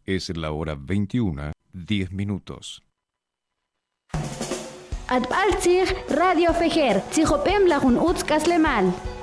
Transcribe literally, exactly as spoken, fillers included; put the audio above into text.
Es la hora veintiuna, diez minutos. Atbaltzig Radio Fejer, Tzijopem Lagun Utz Kaslemal.